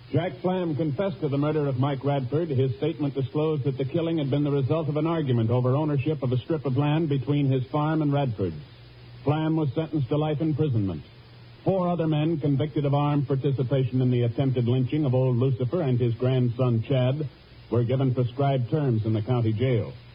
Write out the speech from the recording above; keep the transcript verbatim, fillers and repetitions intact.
Jack Flam confessed to the murder of Mike Radford. His statement disclosed that the killing had been the result of an argument over ownership of a strip of land between his farm and Radford's. Flam was sentenced to life imprisonment. Four other men convicted of armed participation in the attempted lynching of old Lucifer and his grandson Chad were given prescribed terms in the county jail.